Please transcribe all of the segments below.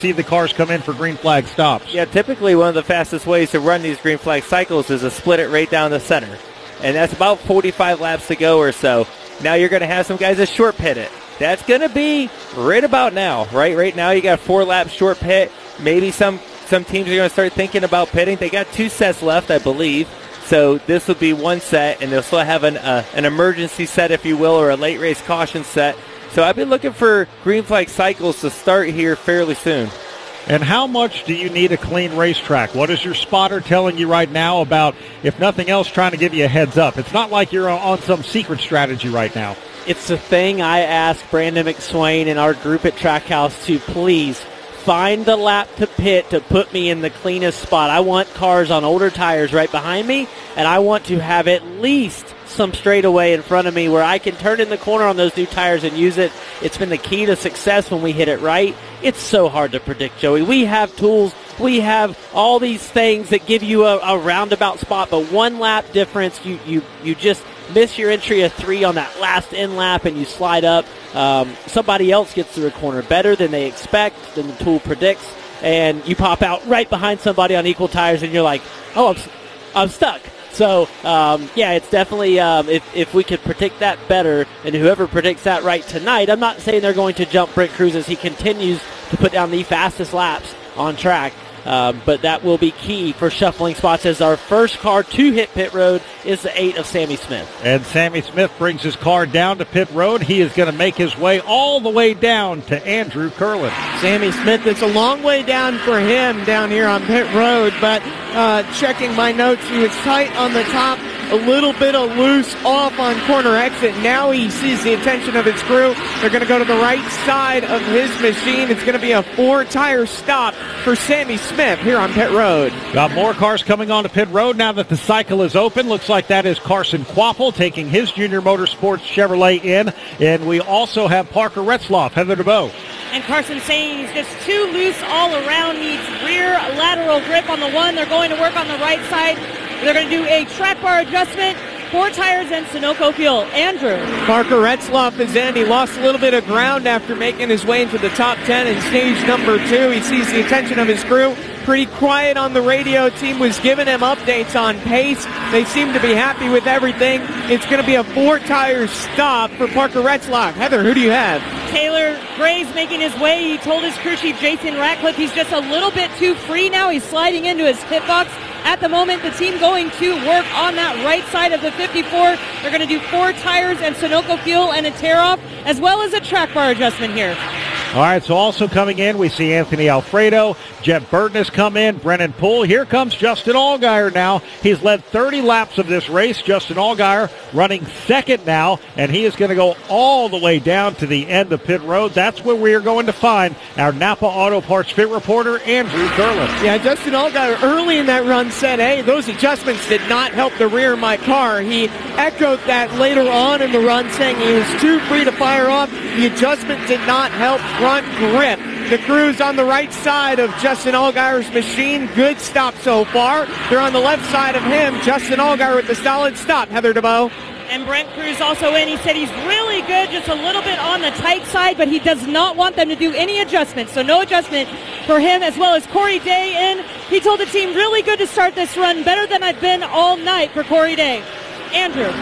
see the cars come in for green flag stops. Yeah, typically one of the fastest ways to run these green flag cycles is to split it right down the center. And that's about 45 laps to go or so. Now you're going to have some guys that short pit it. That's going to be right about now, right? Right now you got a 4-lap short pit. Maybe some teams are going to start thinking about pitting. They got 2 sets left, I believe. So this will be 1 set, and they'll still have an emergency set, if you will, or a late race caution set. So I've been looking for green flag cycles to start here fairly soon. And how much do you need a clean racetrack? What is your spotter telling you right now about, if nothing else, trying to give you a heads up? It's not like you're on some secret strategy right now. It's the thing I asked Brandon McSwain and our group at Trackhouse to please find the lap to pit to put me in the cleanest spot. I want cars on older tires right behind me, and I want to have at least some straightaway in front of me where I can turn in the corner on those new tires and use it. It's been the key to success when we hit it right. It's so hard to predict, Joey. We have tools. We have all these things that give you a roundabout spot, but 1 lap difference, you just miss your entry of 3 on that last end lap and you slide up. Somebody else gets through a corner better than they expect, than the tool predicts, and you pop out right behind somebody on equal tires and you're like, oh, I'm stuck. So, it's definitely, if we could predict that better, and whoever predicts that right tonight, I'm not saying they're going to jump Brent Cruz as he continues to put down the fastest laps on track, but that will be key for shuffling spots as our first car to hit pit road is the 8 of Sammy Smith. And Sammy Smith brings his car down to pit road. He is going to make his way all the way down to Andrew Curlin. Sammy Smith, it's a long way down for him down here on pit road, but checking my notes, he was tight on the top, a little bit of loose off on corner exit. Now he sees the attention of his crew. They're going to go to the right side of his machine. It's going to be a 4-tire stop for Sammy Smith here on pit road. Got more cars coming on to pit road now that the cycle is open. Looks like that is Carson Quapple taking his Junior Motorsports Chevrolet in. And we also have Parker Retzloff. Heather DeBow. And Carson saying he's just too loose all around, needs rear lateral grip on the one. They're going to work on the right side. They're going to do a track bar adjustment, 4 tires, and Sunoco fuel. Andrew. Parker Retzloff is in. He lost a little bit of ground after making his way into the top 10 in stage number 2. He sees the attention of his crew. Pretty quiet on the radio. Team was giving him updates on pace. They seem to be happy with everything. It's going to be a 4-tire stop for Parker Retzloff. Heather, who do you have? Taylor Gray's making his way. He told his crew chief, Jason Ratcliffe, he's just a little bit too free now. He's sliding into his pit box. At the moment, the team going to work on that right side of the 54. They're going to do 4 tires and Sunoco fuel and a tear-off, as well as a track bar adjustment here. All right, so also coming in, we see Anthony Alfredo. Jeff Burton has come in. Brennan Poole. Here comes Justin Allgaier now. He's led 30 laps of this race. Justin Allgaier running second now, and he is going to go all the way down to the end of pit road. That's where we are going to find our Napa Auto Parts pit reporter, Andrew Curlin. Yeah, Justin Allgaier early in that run said, hey, those adjustments did not help the rear of my car. He echoed that later on in the run, saying he was too free to fire off. The adjustment did not help front grip. The crew's on the right side of Justin Allgaier's machine. Good stop so far. They're on the left side of him. Justin Allgaier with the solid stop. Heather DeBow. And Brent Cruz also in. He said he's really good, just a little bit on the tight side, but he does not want them to do any adjustments. So no adjustment for him, as well as Corey Day in. He told the team, really good to start this run, better than I've been all night for Corey Day. Andrew.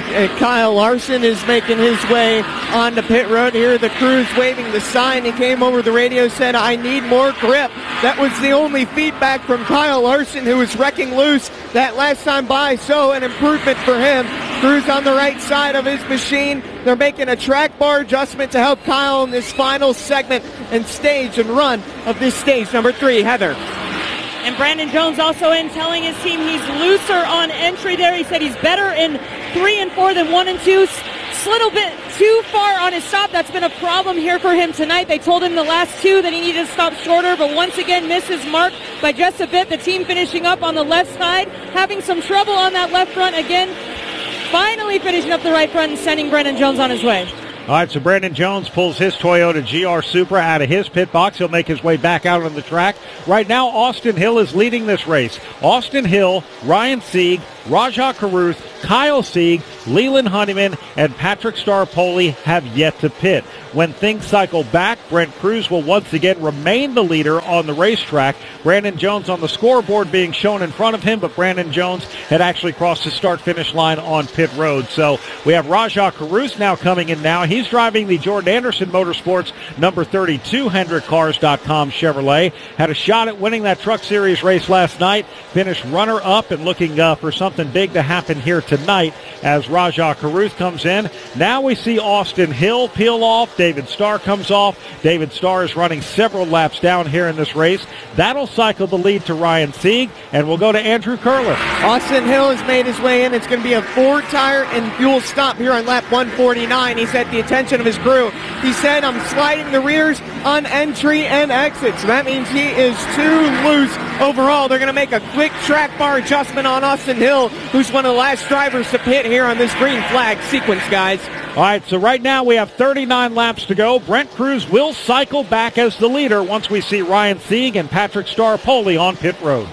Kyle Larson is making his way onto pit road here. The crew's waving the sign. He came over the radio, said, I need more grip. That was the only feedback from Kyle Larson, who was wrecking loose that last time by. So an improvement for him. Crew's on the right side of his machine. They're making a track bar adjustment to help Kyle in this final segment and stage and run of this stage number 3. Heather. And Brandon Jones also in, telling his team he's looser on entry there. He said he's better in 3 and 4 than 1 and 2. A little bit too far on his stop. That's been a problem here for him tonight. They told him the last 2 that he needed to stop shorter, but once again misses mark by just a bit. The team finishing up on the left side, having some trouble on that left front again. Finally finishing up the right front and sending Brandon Jones on his way. All right, so Brandon Jones pulls his Toyota GR Supra out of his pit box. He'll make his way back out on the track. Right now, Austin Hill is leading this race. Austin Hill, Ryan Sieg, Rajah Caruth, Kyle Sieg, Leland Honeyman, and Patrick Star-Poli have yet to pit. When things cycle back, Brent Cruz will once again remain the leader on the racetrack. Brandon Jones on the scoreboard being shown in front of him, but Brandon Jones had actually crossed the start-finish line on pit road. So we have Rajah Caruth now coming in now. He's driving the Jordan Anderson Motorsports number 32 HendrickCars.com Chevrolet. Had a shot at winning that Truck Series race last night. Finished runner-up and looking for something big to happen here tonight as Rajah Caruth comes in. Now we see Austin Hill peel off. David Starr comes off. David Starr is running several laps down here in this race. That'll cycle the lead to Ryan Sieg, and we'll go to Andrew Curliss. Austin Hill has made his way in. It's going to be a four-tire and fuel stop here on lap 149. He's at the attention of his crew. He said, I'm sliding the rears on entry and exit. So that means he is too loose overall. They're going to make a quick track bar adjustment on Austin Hill, who's one of the last drivers to pit here on this green flag sequence, guys. All right, so right now we have 39 laps to go. Brent Cruz will cycle back as the leader once we see Ryan Sieg and Patrick Star-Poli on pit road.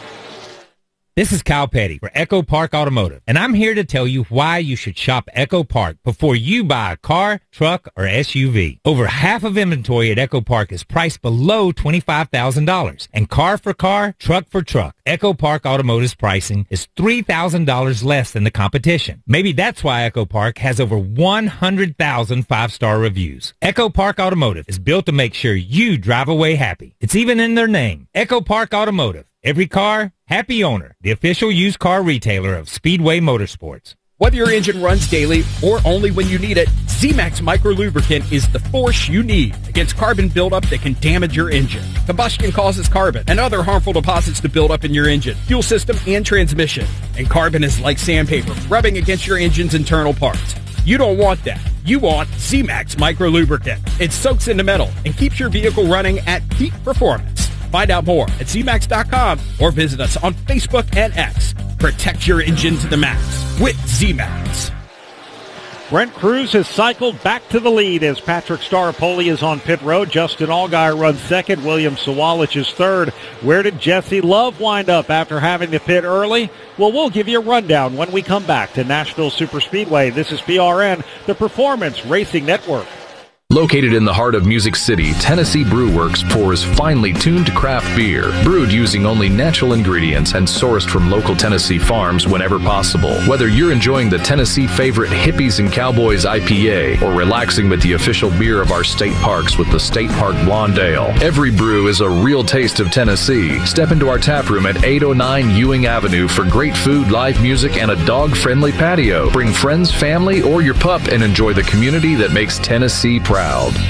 This is Kyle Petty for Echo Park Automotive, and I'm here to tell you why you should shop Echo Park before you buy a car, truck, or SUV. Over half of inventory at Echo Park is priced below $25,000, and car for car, truck for truck, Echo Park Automotive's pricing is $3,000 less than the competition. Maybe that's why Echo Park has over 100,000 five-star reviews. Echo Park Automotive is built to make sure you drive away happy. It's even in their name, Echo Park Automotive. Every car, happy owner, the official used car retailer of Speedway Motorsports. Whether your engine runs daily or only when you need it, Z-Max Micro Lubricant is the force you need against carbon buildup that can damage your engine. Combustion causes carbon and other harmful deposits to build up in your engine, fuel system, and transmission. And carbon is like sandpaper, rubbing against your engine's internal parts. You don't want that. You want Z-Max Micro Lubricant. It soaks into metal and keeps your vehicle running at peak performance. Find out more at ZMax.com or visit us on Facebook and X. Protect your engine to the max with Z-Max. Brent Cruz has cycled back to the lead as Patrick Star-Poli is on pit road. Justin Allgaier runs second. William Sawalich is third. Where did Jesse Love wind up after having to pit early? Well, we'll give you a rundown when we come back to Nashville Superspeedway. This is BRN, the Performance Racing Network. Located in the heart of Music City, Tennessee Brew Works pours finely tuned craft beer, brewed using only natural ingredients and sourced from local Tennessee farms whenever possible. Whether you're enjoying the Tennessee favorite Hippies and Cowboys IPA or relaxing with the official beer of our state parks with the State Park Blonde Ale, every brew is a real taste of Tennessee. Step into our tap room at 809 Ewing Avenue for great food, live music, and a dog-friendly patio. Bring friends, family, or your pup and enjoy the community that makes Tennessee proud.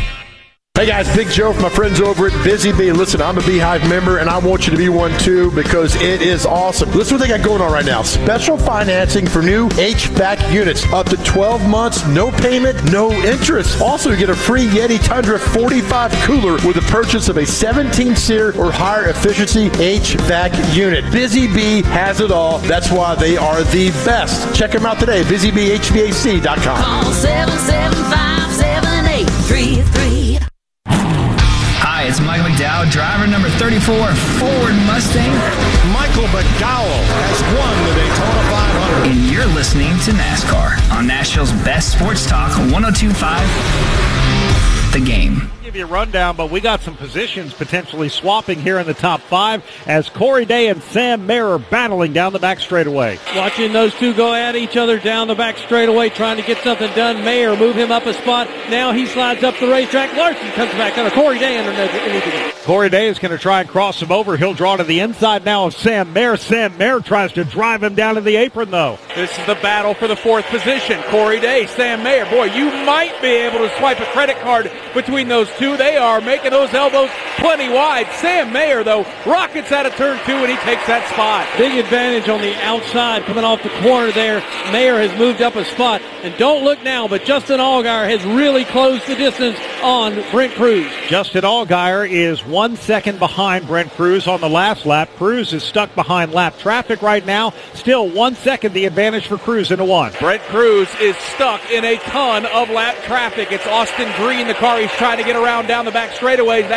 Hey guys, Big Joe from my friends over at Busy Bee. Listen, I'm a Beehive member and I want you to be one too because it is awesome. Listen what they got going on right now. Special financing for new HVAC units. Up to 12 months, no payment, no interest. Also, you get a free Yeti Tundra 45 cooler with the purchase of a 17-SEER or higher efficiency HVAC unit. Busy Bee has it all. That's why they are the best. Check them out today, busybeehvac.com. Call 775-7833. Hi, it's Michael McDowell, driver number 34, Ford Mustang. Michael McDowell has won the Daytona 500. And you're listening to NASCAR on Nashville's best sports talk, 102.5 The Game. Give you a rundown, but we got some positions potentially swapping here in the top five as Corey Day and Sam Mayer are battling down the back straightaway. Watching those two go at each other down the back straightaway, trying to get something done. Mayer move him up a spot. Now he slides up the racetrack. Larson comes back under Corey Day underneath it. Corey Day is going to try and cross him over. He'll draw to the inside now of Sam Mayer. Sam Mayer tries to drive him down to the apron, though. This is the battle for the fourth position. Corey Day, Sam Mayer. Boy, you might be able to swipe a credit card between those two. They are making those elbows plenty wide. Sam Mayer, though, rockets out of turn two, and he takes that spot. Big advantage on the outside coming off the corner there. Mayer has moved up a spot. And don't look now, but Justin Allgaier has really closed the distance on Brent Cruz. Justin Allgaier is 1 second behind Brent Cruz on the last lap. Cruz is stuck behind lap traffic right now. Still 1 second the advantage for Cruz into one. Brent Cruz is stuck in a ton of lap traffic. It's Austin Green, the car he's trying to get around down the back straightaway. That is allowing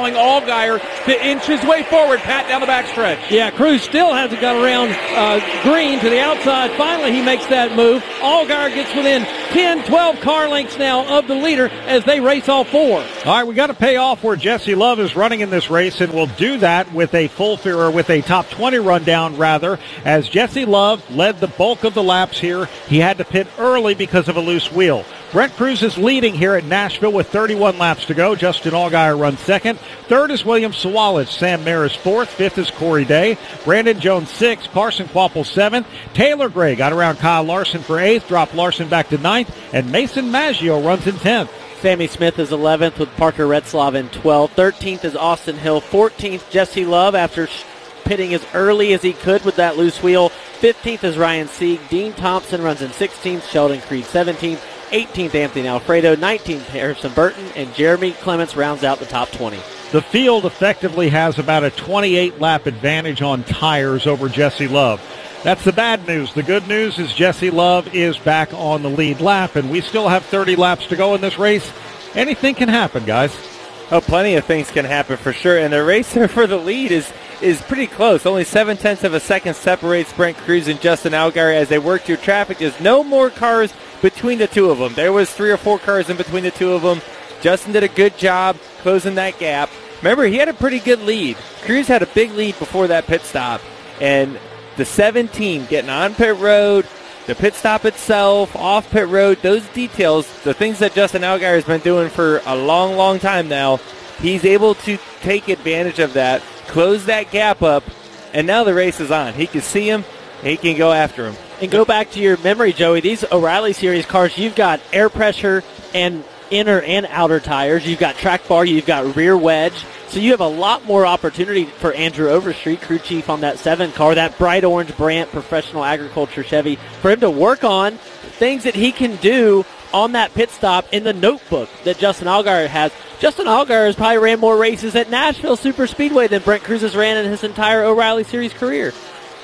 allowing Allgaier to inch his way forward. Pat down the backstretch. Yeah, Cruz still hasn't got around Green to the outside. Finally, he makes that move. Allgaier gets within 10, 12 car lengths now of the leader as they race all four. All right, we got to pay off where Jesse Love is running in this race, and we'll do that with a with a top 20 rundown, rather, as Jesse Love led the bulk of the laps here. He had to pit early because of a loose wheel. Brent Cruz is leading here at Nashville with 31 laps to go. Justin Allgaier runs second. Third is William Sawalich. Sam Mayer is fourth. Fifth is Corey Day. Brandon Jones sixth. Carson Kvapil seventh. Taylor Gray got around Kyle Larson for eighth. Dropped Larson back to ninth. And Mason Maggio runs in 10th. Sammy Smith is 11th with Parker Retzlaff in 12th. 13th is Austin Hill. 14th, Jesse Love after pitting as early as he could with that loose wheel. 15th is Ryan Sieg. Dean Thompson runs in 16th. Sheldon Creed 17th. 18th, Anthony Alfredo. 19th, Harrison Burton. And Jeremy Clements rounds out the top 20. The field effectively has about a 28-lap advantage on tires over Jesse Love. That's the bad news. The good news is Jesse Love is back on the lead lap, and we still have 30 laps to go in this race. Anything can happen, guys. Oh, plenty of things can happen for sure, and the race for the lead is pretty close. Only 0.7 of a second separates Brent Cruz and Justin Allgaier as they work through traffic. There's no more cars between the two of them. There was 3 or 4 cars in between the two of them. Justin did a good job closing that gap. Remember, he had a pretty good lead. Cruz had a big lead before that pit stop, and the 17 getting on pit road, the pit stop itself, off pit road, those details, the things that Justin Allgaier has been doing for a long, long time now, he's able to take advantage of that, close that gap up, and now the race is on. He can see him, and he can go after him. And go back to your memory, Joey, these O'Reilly Series cars, you've got air pressure and inner and outer tires. You've got track bar, you've got rear wedge. So you have a lot more opportunity for Andrew Overstreet, crew chief on that 7 car, that bright orange Brandt Professional Agriculture Chevy, for him to work on things that he can do on that pit stop in the notebook that Justin Allgaier has. Justin Allgaier has probably ran more races at Nashville Super Speedway than Brent Cruz has ran in his entire O'Reilly Series career.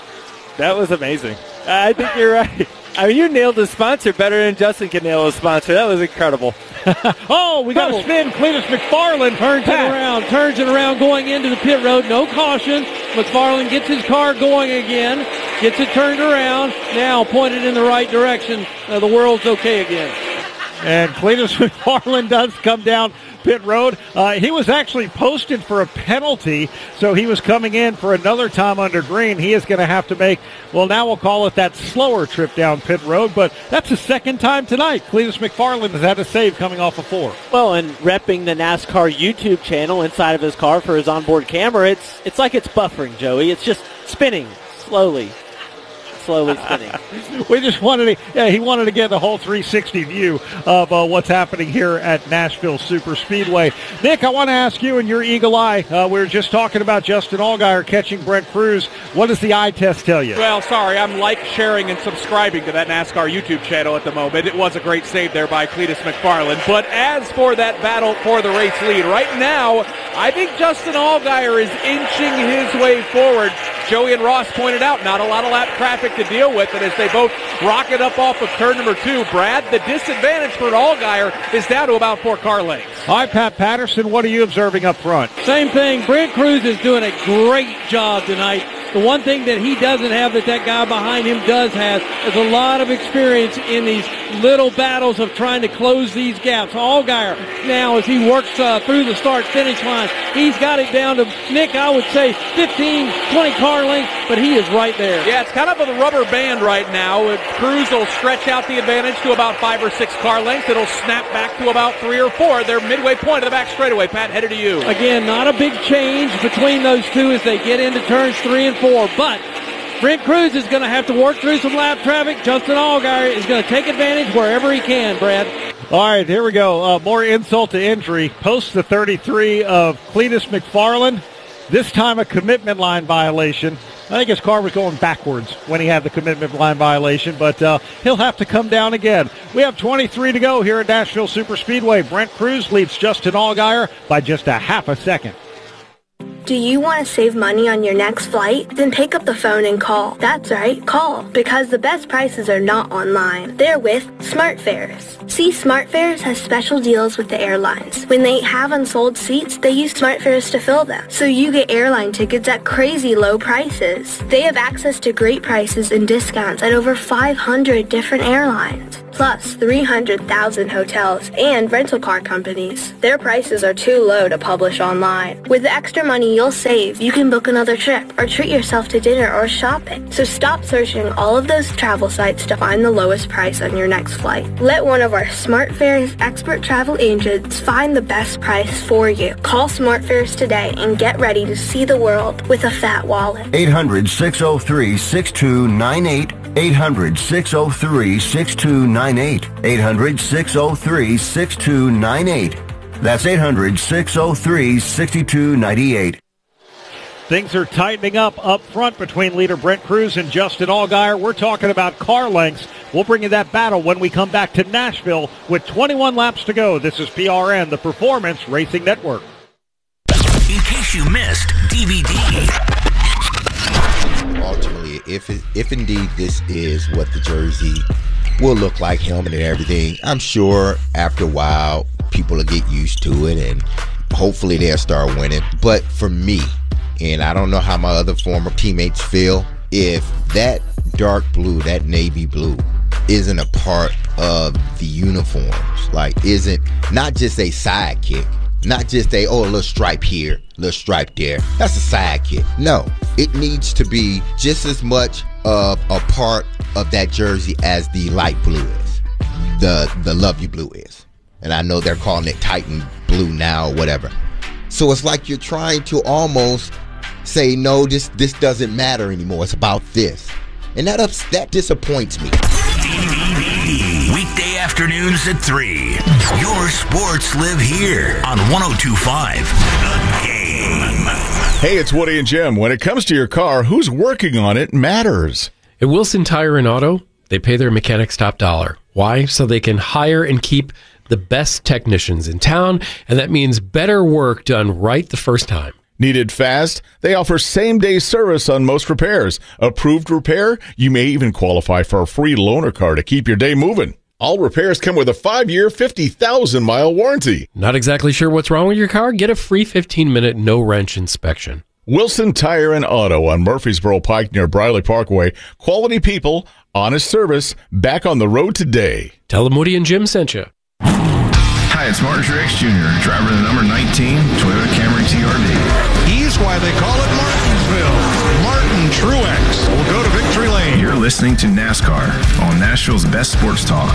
That was amazing. I think you're right. I mean, you nailed the sponsor better than Justin can nail a sponsor. That was incredible. Oh, we got a spin. Cletus McFarland turns it around going into the pit road. No caution. McFarland gets his car going again. Gets it turned around. Now pointed in the right direction. The world's okay again. And Cletus McFarland does come down pit road. He was actually posted for a penalty, so he was coming in for another time under green. He is going to have to make, well, now we'll call it that slower trip down pit road, but that's the second time tonight Cletus McFarland has had a save coming off of 4. Well, and repping the NASCAR YouTube channel inside of his car for his onboard camera, it's like it's buffering, Joey. It's just spinning slowly spinning. We just wanted to, he wanted to get the whole 360 view of what's happening here at Nashville Super Speedway. Nick, I want to ask you and your eagle eye. We were just talking about Justin Allgaier catching Brent Cruz. What does the eye test tell you? Well, sorry, I'm sharing, and subscribing to that NASCAR YouTube channel at the moment. It was a great save there by Cletus McFarland. But as for that battle for the race lead, right now, I think Justin Allgaier is inching his way forward. Joey and Ross pointed out, not a lot of lap traffic to deal with, and as they both rocket up off of turn number 2, Brad, the disadvantage for Allgaier is down to about 4 car lengths. Hi, Pat Patterson. What are you observing up front? Same thing. Brent Cruz is doing a great job tonight. The one thing that he doesn't have that guy behind him does have is a lot of experience in these little battles of trying to close these gaps. Allgaier now, as he works through the start-finish line, he's got it down to, Nick, I would say 15, 20 car lengths, but he is right there. Yeah, it's kind of a rubber band right now. Cruz will stretch out the advantage to about 5 or 6 car lengths. It'll snap back to about 3 or 4. They're midway point of the back straightaway. Pat, headed to you. Again, not a big change between those two as they get into turns 3 and 4, but Brent Cruz is going to have to work through some lap traffic. Justin Allgaier is going to take advantage wherever he can, Brad. All right, here we go. More insult to injury. Post the 33 of Cletus McFarland. This time a commitment line violation. I think his car was going backwards when he had the commitment line violation, but he'll have to come down again. We have 23 to go here at Nashville Super Speedway. Brent Cruz leads Justin Allgaier by just a half a second. Do you want to save money on your next flight? Then pick up the phone and call. That's right, call. Because the best prices are not online. They're with SmartFares. See, SmartFares has special deals with the airlines. When they have unsold seats, they use SmartFares to fill them. So you get airline tickets at crazy low prices. They have access to great prices and discounts at over 500 different airlines. Plus 300,000 hotels and rental car companies. Their prices are too low to publish online. With the extra money you'll save, you can book another trip or treat yourself to dinner or shopping. So stop searching all of those travel sites to find the lowest price on your next flight. Let one of our SmartFares expert travel agents find the best price for you. Call SmartFares today and get ready to see the world with a fat wallet. 800-603-6298. 800-603-6298. 800-603-6298. That's 800-603-6298. Things are tightening up front between leader Brent Crews and Justin Allgaier. We're talking about car lengths. We'll bring you that battle when we come back to Nashville with 21 laps to go. This is PRN, the Performance Racing Network. In case you missed DVD. Ultimately, if indeed this is what the jersey will look like, helmet and everything, I'm sure after a while people will get used to it and hopefully they'll start winning. But for me, and I don't know how my other former teammates feel, if that dark blue, that navy blue, isn't a part of the uniforms, like isn't not just a sidekick, not just a little stripe here, little stripe there, that's a sidekick. No, it needs to be just as much of a part of that jersey as the light blue is, the Love You blue is. And I know they're calling it Titan blue now or whatever. So it's like you're trying to almost say, no, this doesn't matter anymore. It's about this. And that disappoints me. DVD. Weekday afternoons at 3. Your sports live here on 102.5 The Game. Hey, it's Woody and Jim. When it comes to your car, who's working on it matters. At Wilson Tire and Auto, they pay their mechanics top dollar. Why? So they can hire and keep the best technicians in town, and that means better work done right the first time. Needed fast? They offer same-day service on most repairs. Approved repair? You may even qualify for a free loaner car to keep your day moving. All repairs come with a 5-year, 50,000-mile warranty. Not exactly sure what's wrong with your car? Get a free 15-minute no-wrench inspection. Wilson Tire and Auto on Murfreesboro Pike near Briley Parkway. Quality people, honest service, back on the road today. Tell them Woody and Jim sent you. Hi, it's Martin Truex Jr., driver of the number 19 Toyota Camry TRD. He's why they call it Martinsville. Martin Truex will go to victory lane. You're listening to NASCAR on Nashville's best sports talk,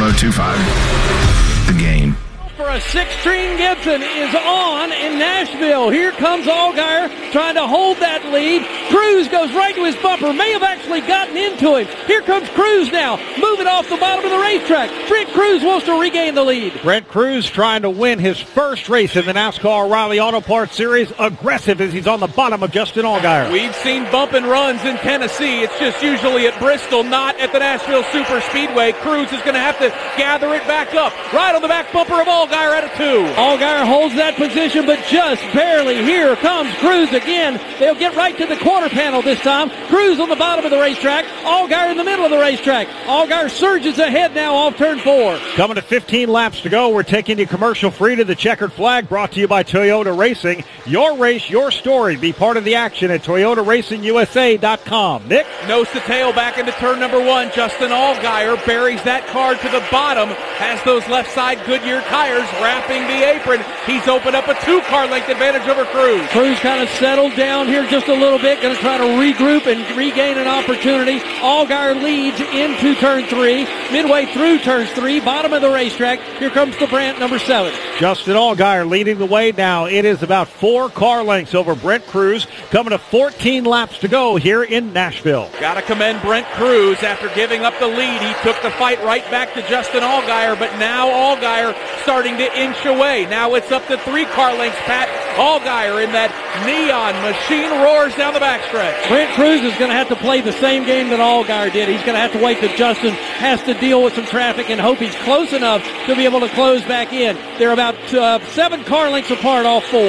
102.5 The Game. For a 16, Gibson is on in Nashville. Here comes Allgaier trying to hold that lead. Cruz goes right to his bumper. May have actually gotten into him. Here comes Cruz now, moving off the bottom of the racetrack. Brent Cruz wants to regain the lead. Brent Cruz trying to win his first race in the NASCAR O'Reilly Auto Parts Series. Aggressive as he's on the bottom of Justin Allgaier. We've seen bump and runs in Tennessee. It's just usually at Bristol, not at the Nashville Super Speedway. Cruz is going to have to gather it back up. Right on the back bumper of Allgaier at a 2. Allgaier holds that position, but just barely. Here comes Cruz again. They'll get right to the quarter panel this time. Cruz on the bottom of the racetrack. Allgaier in the middle of the racetrack. Allgaier surges ahead now off turn 4. Coming to 15 laps to go. We're taking you commercial free to the checkered flag, brought to you by Toyota Racing. Your race, your story. Be part of the action at ToyotaRacingUSA.com. Nick? Nose to tail back into turn number 1. Justin Allgaier buries that car to the bottom. Has those left side Goodyear tires wrapping the apron. He's opened up a 2-car length advantage over Cruz. Cruz kind of settled down here just a little bit. Going to try to regroup and regain an opportunity. Allgaier leads into turn 3. Midway through turn 3, bottom of the racetrack. Here comes the Brandt, number 7. Justin Allgaier leading the way now. It is about 4 car lengths over Brent Cruz. Coming to 14 laps to go here in Nashville. Got to commend Brent Cruz after giving up the lead. He took the fight right back to Justin Allgaier, but now Allgaier starting to inch away. Now it's up to 3 car lengths, Pat. Allgaier in that neon machine roars down the backstretch. Brent Cruz is going to have to play the same game that Allgaier did. He's going to have to wait till Justin has to deal with some traffic and hope he's close enough to be able to close back in. They're about 7 car lengths apart, all 4.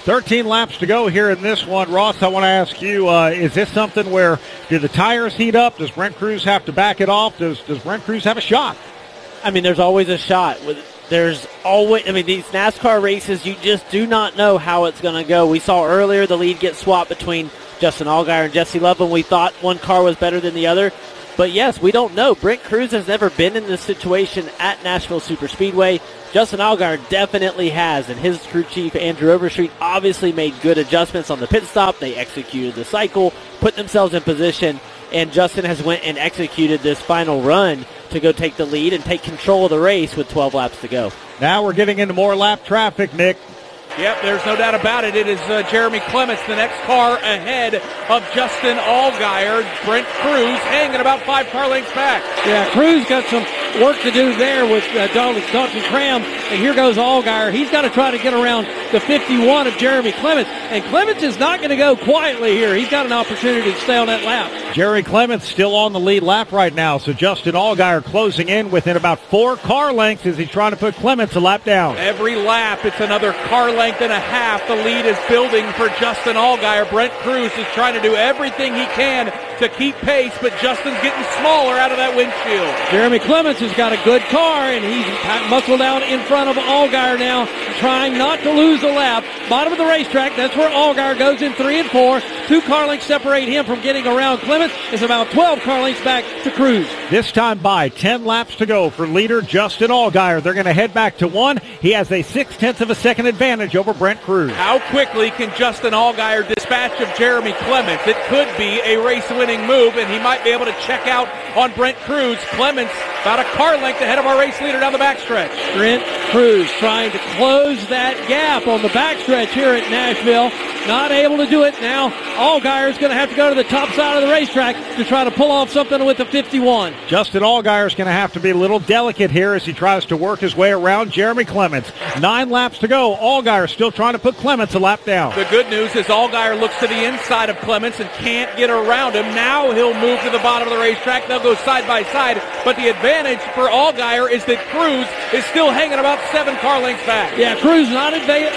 13 laps to go here in this one. Ross, I want to ask you, is this something where do the tires heat up? Does Brent Crews have to back it off? Does Brent Crews have a shot? I mean, there's always a shot. There's always, I mean, these NASCAR races, you just do not know how it's going to go. We saw earlier the lead get swapped between Justin Allgaier and Jesse Love when we thought one car was better than the other. But yes, we don't know. Brent Crews has never been in this situation at Nashville Superspeedway. Justin Allgaier definitely has, and his crew chief, Andrew Overstreet, obviously made good adjustments on the pit stop. They executed the cycle, put themselves in position, and Justin has went and executed this final run to go take the lead and take control of the race with 12 laps to go. Now we're getting into more lap traffic, Nick. Yep, there's no doubt about it. It is Jeremy Clements, the next car ahead of Justin Allgaier. Brent Crews hanging about 5 car lengths back. Yeah, Crews got some work to do there with Dalton Cram, and here goes Allgaier. He's got to try to get around the 51 of Jeremy Clements, and Clements is not going to go quietly here. He's got an opportunity to stay on that lap. Jerry Clements still on the lead lap right now, so Justin Allgaier closing in within about 4 car lengths as he's trying to put Clements a lap down. Every lap, it's another car length and a half. The lead is building for Justin Allgaier. Brent Crews is trying to do everything he can to keep pace, but Justin's getting smaller out of that windshield. Jeremy Clements has got a good car, and he's muscled out in front of Allgaier now, trying not to lose a lap. Bottom of the racetrack, that's where Allgaier goes in 3 and 4. 2 car lengths separate him from getting around Clements. It's about 12 car lengths back to Crews. This time by 10 laps to go for leader Justin Allgaier. They're going to head back to 1. He has a 0.6 of a second advantage over Brent Crews. How quickly can Justin Allgaier dispatch of Jeremy Clements? It could be a race-winning move, and he might be able to check out on Brent Crews. Clements about a car length ahead of our race leader down the backstretch. Brent Crews trying to close that gap on the backstretch here at Nashville. Not able to do it now. Allgaier is going to have to go to the top side of the racetrack to try to pull off something with the 51. Justin Allgaier is going to have to be a little delicate here as he tries to work his way around Jeremy Clements. 9 laps to go. Allgaier still trying to put Clements a lap down. The good news is Allgaier looks to the inside of Clements and can't get around him. Now he'll move to the bottom of the racetrack. They'll go side by side, but the advantage for Allgaier is that Crews is still hanging about 7 car lengths back. Yeah, Crews not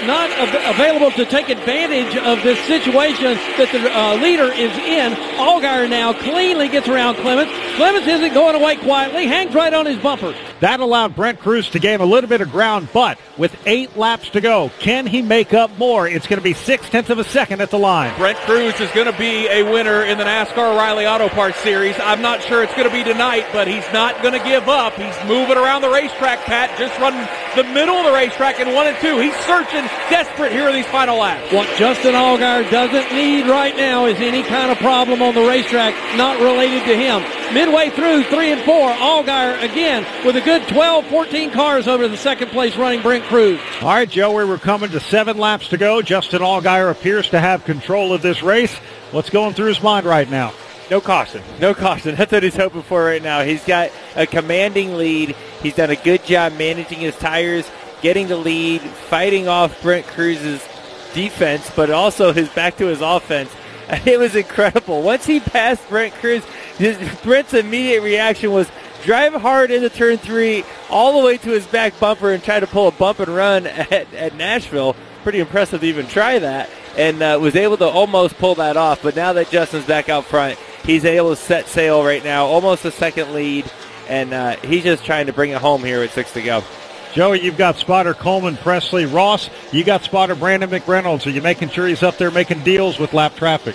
available to take advantage of this situation that the leader is in. Allgaier now cleanly gets around Clements. Clements isn't going away quietly, hangs right on his bumper. That allowed Brent Crews to gain a little bit of ground, but with 8 laps to go, can he make up more? It's going to be 0.6 of a second at the line. Brent Crews is going to be a winner in the NASCAR O'Reilly Auto Parts Series. I'm not sure it's going to be tonight, but he's not going to give up. He's moving around the racetrack, Pat, just running the middle of the racetrack in 1 and 2. He's searching, desperate here in these final laps. What Justin Allgaier doesn't need right now is any kind of problem on the racetrack not related to him. Midway through 3 and 4, Allgaier again with a good 12, 14 cars over the second place running Brent Crews. All right, Joey, we're coming to 7 laps to go. Justin Allgaier appears to have control of this race. What's going through his mind right now? No caution. No caution. That's what he's hoping for right now. He's got a commanding lead. He's done a good job managing his tires, getting the lead, fighting off Brent Crews' defense, but also back to his offense. It was incredible. Once he passed Brent Crews, Brent's immediate reaction was drive hard into turn 3 all the way to his back bumper and try to pull a bump and run at Nashville. Pretty impressive to even try that, and was able to almost pull that off. But now that Justin's back out front, he's able to set sail right now, almost a second lead, and he's just trying to bring it home here with 6 to go. Joey, you've got spotter Coleman Presley. Ross, you got spotter Brandon McReynolds. Are you making sure he's up there making deals with lap traffic?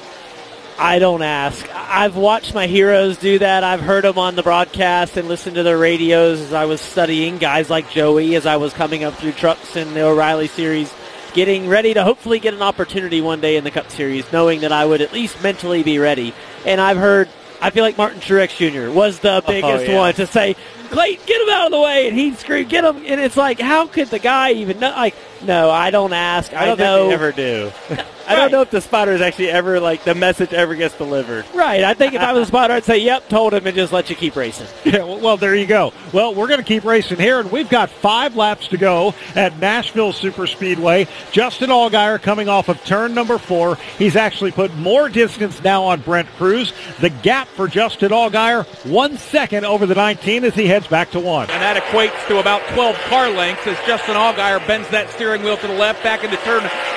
I don't ask. I've watched my heroes do that. I've heard them on the broadcast and listened to their radios as I was studying guys like Joey as I was coming up through trucks in the O'Reilly Series, getting ready to hopefully get an opportunity one day in the Cup Series, knowing that I would at least mentally be ready. And I feel like Martin Truex Jr. was the biggest one to say, Clayton, get him out of the way, and he'd scream, get him. And it's like, how could the guy even know? Like, no, I don't ask. I don't think they ever do. I don't know if the spotters actually ever, the message ever gets delivered. Right. I think if I was a spotter, I'd say, yep, told him, and just let you keep racing. Yeah, well, there you go. Well, we're going to keep racing here, and we've got 5 laps to go at Nashville Superspeedway. Justin Allgaier coming off of turn number 4. He's actually put more distance now on Brent Crews. The gap for Justin Allgaier, 1 second over the 19 as he heads back to 1. And that equates to about 12 car lengths as Justin Allgaier bends that steering wheel to the left back into turn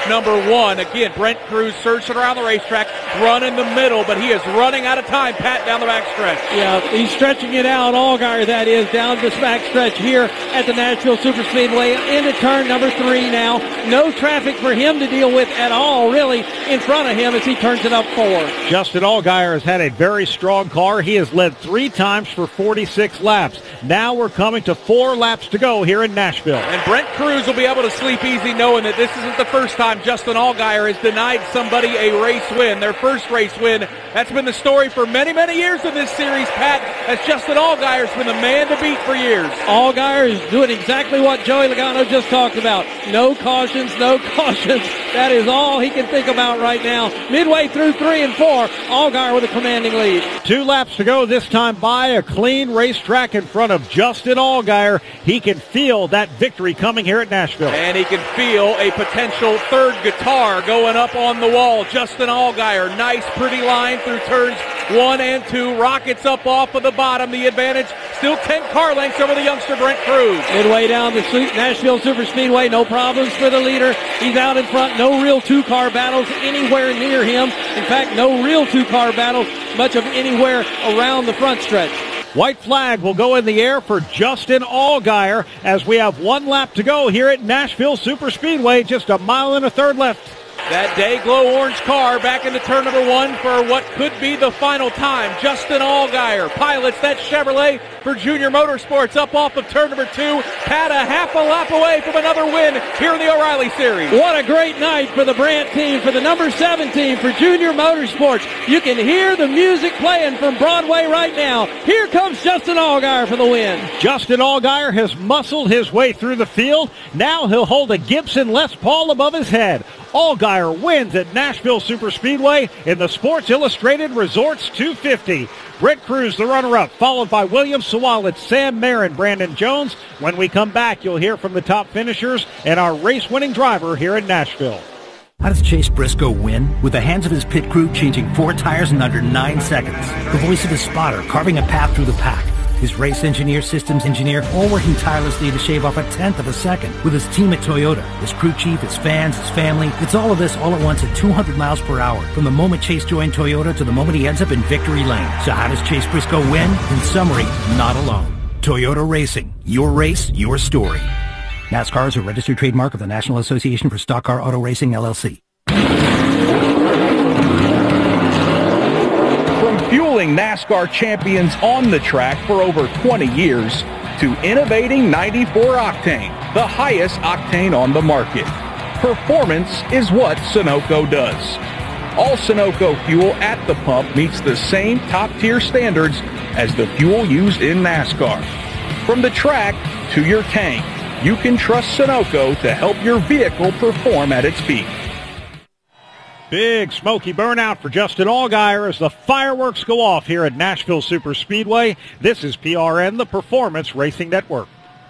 number 1. Again, Brent Crews searching around the racetrack, running the middle, but he is running out of time, Pat, down the backstretch. Yeah, he's stretching it out, Allgaier that is, down this backstretch here at the Nashville Superspeedway into turn number 3 now. No traffic for him to deal with at all, really, in front of him as he turns it up 4. Justin Allgaier has had a very strong car. He has led 3 times for 46 laps. Now we're coming to 4 laps to go here in Nashville. And Brent Crews will be able to sleep easy knowing that this isn't the first time Justin Allgaier has denied somebody a race win, their first race win. That's been the story for many, many years in this series, Pat, as Justin Allgaier's been the man to beat for years. Allgaier is doing exactly what Joey Logano just talked about. No cautions, no cautions. That is all he can think about right now. Midway through 3 and 4, Allgaier with a commanding lead. 2 laps to go, this time by a clean racetrack in front of Justin Allgaier. He can feel that victory coming here at Nashville. And he can feel a potential third guitar going up on the wall. Justin Allgaier, nice pretty line through turns 1 and 2. Rockets up off of the bottom. The advantage still 10 car lengths over the youngster Brent Crews. Midway down the Nashville Superspeedway, no problems for the leader. He's out in front. No real 2-car battles anywhere near him. In fact, no real 2-car battles much of anywhere around the front stretch. White flag will go in the air for Justin Allgaier as we have 1 lap to go here at Nashville Superspeedway, just a mile and a third left. That day-glow orange car back into turn number 1 for what could be the final time. Justin Allgaier pilots that Chevrolet for Junior Motorsports up off of turn number 2. Pat a half a lap away from another win here in the O'Reilly Series. What a great night for the Brandt team, for the number 7 team, for Junior Motorsports. You can hear the music playing from Broadway right now. Here comes Justin Allgaier for the win. Justin Allgaier has muscled his way through the field. Now he'll hold a Gibson Les Paul above his head. Allgaier wins at Nashville Superspeedway in the Sports Illustrated Resorts 250. Brent Crews, the runner-up, followed by William Sewallit, Sam Mayer, and Brandon Jones. When we come back, you'll hear from the top finishers and our race-winning driver here in Nashville. How does Chase Briscoe win? With the hands of his pit crew changing 4 tires in under 9 seconds. The voice of his spotter carving a path through the pack. His race engineer, systems engineer, all working tirelessly to shave off a 1/10 of a second. With his team at Toyota, his crew chief, his fans, his family. It's all of this all at once at 200 miles per hour. From the moment Chase joined Toyota to the moment he ends up in victory lane. So how does Chase Briscoe win? In summary, not alone. Toyota Racing. Your race, your story. NASCAR is a registered trademark of the National Association for Stock Car Auto Racing, LLC. Fueling NASCAR champions on the track for over 20 years to innovating 94 octane, the highest octane on the market. Performance is what Sunoco does. All Sunoco fuel at the pump meets the same top-tier standards as the fuel used in NASCAR. From the track to your tank, you can trust Sunoco to help your vehicle perform at its peak. Big smoky burnout for Justin Allgaier as the fireworks go off here at Nashville Superspeedway. This is PRN, the Performance Racing Network.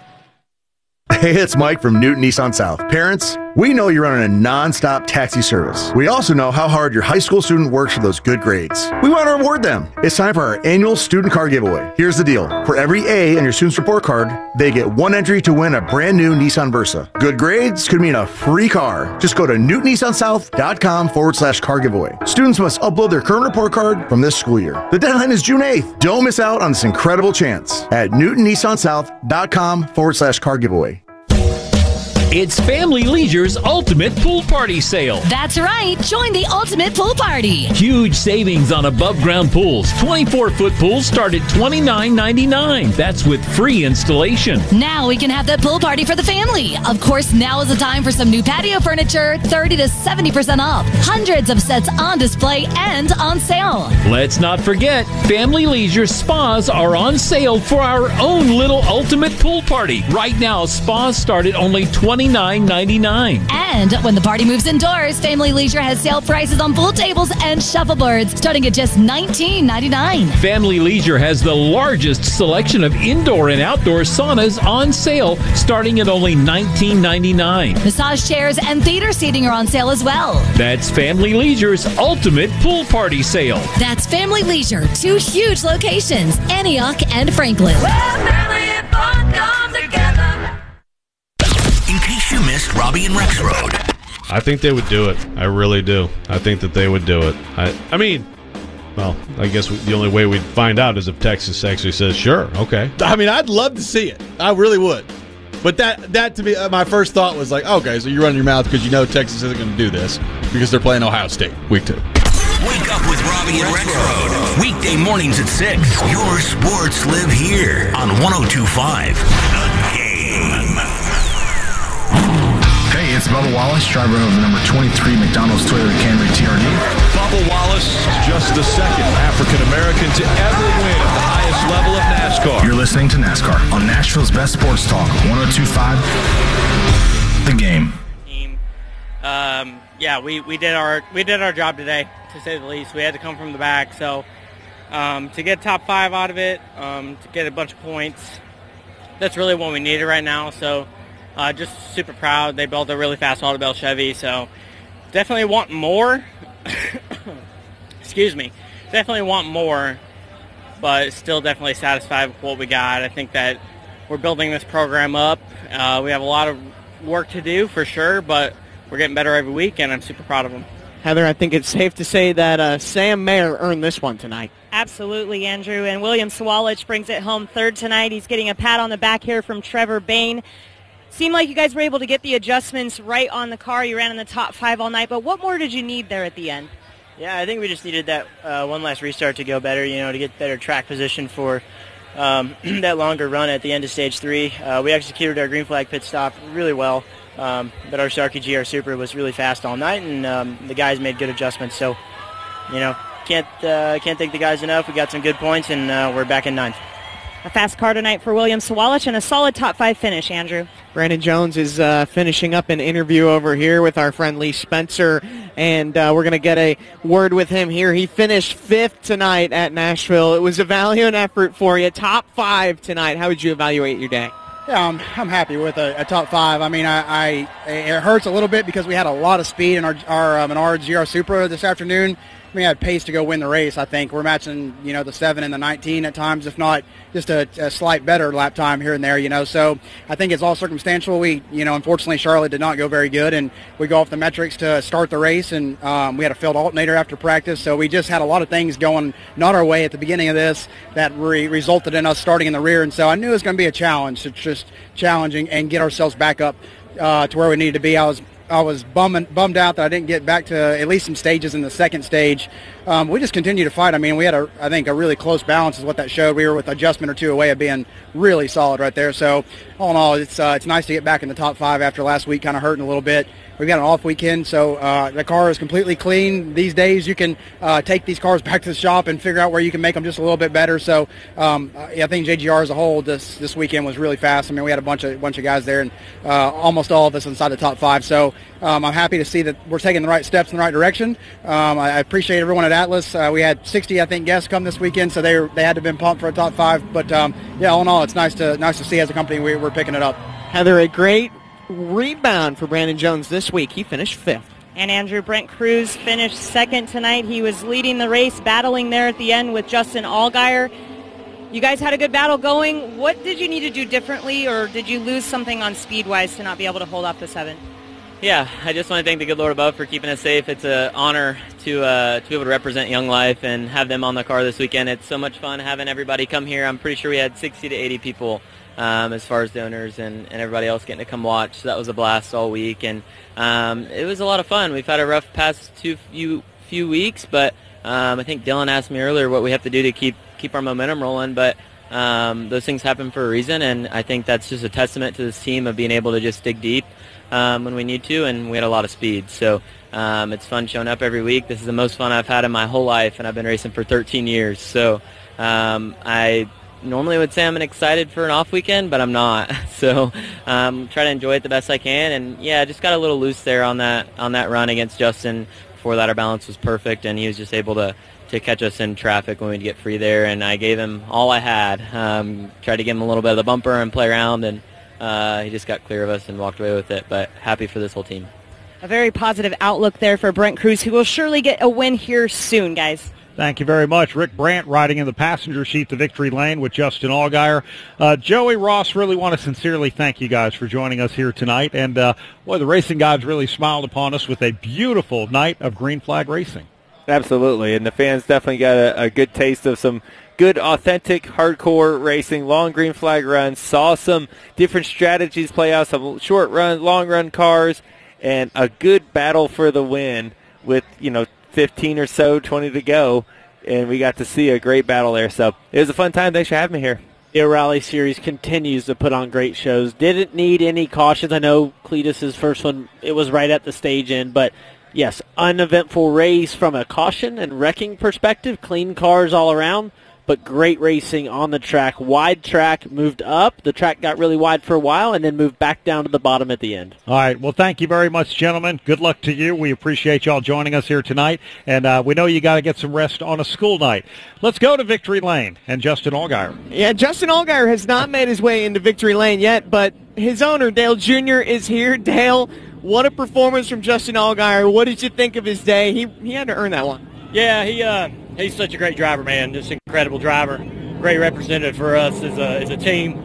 Hey, it's Mike from Newton Nissan South. Parents, we know you're running a non-stop taxi service. We also know how hard your high school student works for those good grades. We want to reward them. It's time for our annual student car giveaway. Here's the deal. For every A in your student's report card, they get 1 entry to win a brand new Nissan Versa. Good grades could mean a free car. Just go to newtonnissansouth.com/car giveaway. Students must upload their current report card from this school year. The deadline is June 8th. Don't miss out on this incredible chance at newtonnissansouth.com/car giveaway. It's Family Leisure's Ultimate Pool Party Sale. That's right. Join the Ultimate Pool Party. Huge savings on above-ground pools. 24-foot pools start at $29.99. That's with free installation. Now we can have that pool party for the family. Of course, now is the time for some new patio furniture, 30 to 70% off. Hundreds of sets on display and on sale. Let's not forget, Family Leisure spas are on sale for our own little Ultimate Pool Party. Right now, spas start at only $29.99. And when the party moves indoors, Family Leisure has sale prices on pool tables and shuffleboards starting at just $19.99. Family Leisure has the largest selection of indoor and outdoor saunas on sale starting at only $19.99. Massage chairs and theater seating are on sale as well. That's Family Leisure's Ultimate Pool Party Sale. That's Family Leisure, 2 huge locations, Antioch and Franklin. In case you missed Robbie and Rex Road, I think they would do it. I really do. I think that they would do it. I mean, well, I guess the only way we'd find out is if Texas actually says, sure, okay. I mean, I'd love to see it. I really would. But that to me, my first thought was like, okay, so you're running your mouth because you know Texas isn't going to do this because they're playing Ohio State week 2. Wake up with Robbie and Rexroad. Weekday mornings at 6. Your sports live here on 102.5 The Game. Hey, it's Bubba Wallace, driver of the number 23 McDonald's Toyota Camry TRD. Bubba Wallace is just the second African-American to ever win at the highest level of NASCAR. You're listening to NASCAR on Nashville's best sports talk, 102.5 The Game. Yeah, we did our job today, to say the least. We had to come from the back, so to get top 5 out of it, to get a bunch of points, that's really what we needed right now. So just super proud. They built a really fast Audubon Chevy, so definitely want more. Excuse me. Definitely want more, but still definitely satisfied with what we got. I think that we're building this program up. We have a lot of work to do for sure, but we're getting better every week, and I'm super proud of them. Heather, I think it's safe to say that Sam Mayer earned this one tonight. Absolutely, Andrew. And William Sawalich brings it home third tonight. He's getting a pat on the back here from Trevor Bain. Seemed like you guys were able to get the adjustments right on the car. You ran in the top 5 all night, but what more did you need there at the end? Yeah, I think we just needed that one last restart to go better, to get better track position for that longer run at the end of Stage 3. We executed our green flag pit stop really well. But our Starkey GR Super was really fast all night, and the guys made good adjustments. So, can't thank the guys enough. We got some good points, and we're back in 9th. A fast car tonight for William Sawalich and a solid top 5 finish, Andrew. Brandon Jones is finishing up an interview over here with our friend Lee Spencer, and we're going to get a word with him here. He finished 5th tonight at Nashville. It was a valiant effort for you. Top 5 tonight. How would you evaluate your day? Yeah, I'm happy with a top 5. I mean, it hurts a little bit because we had a lot of speed in our Menards GR Supra this afternoon. We had pace to go win the race, I think. We're matching, the 7 and the 19 at times, if not just a slight better lap time here and there, So I think it's all circumstantial. We, unfortunately, Charlotte did not go very good, and we go off the metrics to start the race, and we had a failed alternator after practice, so we just had a lot of things going not our way at the beginning of this that resulted in us starting in the rear, and so I knew it was going to be a challenge to just challenging and get ourselves back up to where we needed to be. I was bummed out that I didn't get back to at least some stages in the second stage. We just continued to fight. I mean, we had, I think, a really close balance is what that showed. We were with adjustment or 2 away of being really solid right there. So, all in all, it's nice to get back in the top 5 after last week kind of hurting a little bit. We've got an off weekend, so the car is completely clean. These days you can take these cars back to the shop and figure out where you can make them just a little bit better. So I think JGR as a whole this weekend was really fast. I mean, we had a bunch of guys there, and almost all of us inside the top 5. So I'm happy to see that we're taking the right steps in the right direction. I appreciate everyone at Atlas. We had 60, I think, guests come this weekend, so they had to have been pumped for a top 5. But yeah, all in all, it's nice to see as a company we're picking it up. Heather, a great rebound for Brandon Jones this week. He finished 5th. And Andrew, Brent Cruz finished 2nd tonight. He was leading the race, battling there at the end with Justin Allgaier. You guys had a good battle going. What did you need to do differently, or did you lose something on speed-wise to not be able to hold off the 7? Yeah, I just want to thank the good Lord above for keeping us safe. It's an honor to be able to represent Young Life and have them on the car this weekend. It's so much fun having everybody come here. I'm pretty sure we had 60 to 80 people as far as donors and everybody else getting to come watch. So that was a blast all week, and it was a lot of fun. We've had a rough past few weeks, but I think Dylan asked me earlier what we have to do to keep our momentum rolling, but those things happen for a reason, and I think that's just a testament to this team of being able to just dig deep when we need to, and we had a lot of speed. So it's fun showing up every week. This is the most fun I've had in my whole life, and I've been racing for 13 years. So I normally would say I'm excited for an off weekend, but I'm not. So try to enjoy it the best I can, and yeah, just got a little loose there on that run against Justin. Before that, our balance was perfect, and he was just able to catch us in traffic when we'd get free there, and I gave him all I had. Tried to give him a little bit of the bumper and play around, and he just got clear of us and walked away with it, but happy for this whole team. A very positive outlook there for Brent Cruz, who will surely get a win here soon, guys. Thank you very much. Rick Brandt riding in the passenger seat to Victory Lane with Justin Allgaier. Joey, Ross, really want to sincerely thank you guys for joining us here tonight. And, boy, the racing gods really smiled upon us with a beautiful night of green flag racing. Absolutely, and the fans definitely got a good taste of some good, authentic, hardcore racing, long green flag runs, saw some different strategies play out, some short run, long run cars, and a good battle for the win with, 15 or so, 20 to go, and we got to see a great battle there. So it was a fun time. Thanks for having me here. The O'Reilly Series continues to put on great shows. Didn't need any cautions. I know Cletus's first one, it was right at the stage end, but yes, uneventful race from a caution and wrecking perspective, clean cars all around, but great racing on the track. Wide track, moved up. The track got really wide for a while and then moved back down to the bottom at the end. All right. Well, thank you very much, gentlemen. Good luck to you. We appreciate y'all joining us here tonight, and we know you got to get some rest on a school night. Let's go to Victory Lane and Justin Allgaier. Yeah, Justin Allgaier has not made his way into Victory Lane yet, but his owner, Dale Jr., is here. Dale, what a performance from Justin Allgaier. What did you think of his day? He had to earn that one. Yeah, he's such a great driver, man. Just an incredible driver. Great representative for us as a team.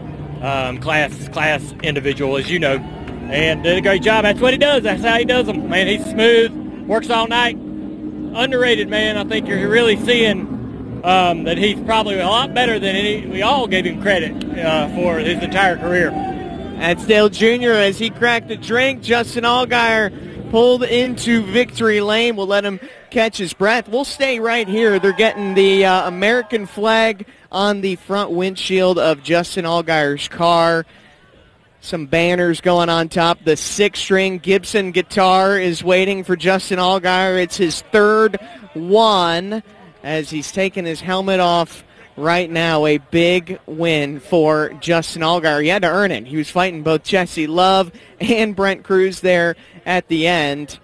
Class individual, as you know. And did a great job. That's what he does. That's how he does them. Man, he's smooth, works all night. Underrated, man. I think you're really seeing that he's probably a lot better than we all gave him credit for his entire career. That's Dale Jr. as he cracked a drink. Justin Allgaier pulled into Victory Lane. We'll let him catch his breath. We'll stay right here. They're getting the American flag on the front windshield of Justin Allgaier's car. Some banners going on top. The 6-string Gibson guitar is waiting for Justin Allgaier. It's his third one as he's taking his helmet off right now. A big win for Justin Allgaier. He had to earn it. He was fighting both Jesse Love and Brent Cruz there at the end.